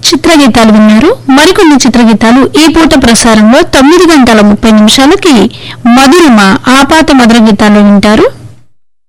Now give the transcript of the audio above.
చిత్రగీతాలు విన్నారు. మరికొన్ని చిత్రగీతాలు ఈ పూట ప్రసారంలో 9 గంటల 30 నిమిషాలకి మధురిమ ఆపాత మధుర గీతాలు వింటారు.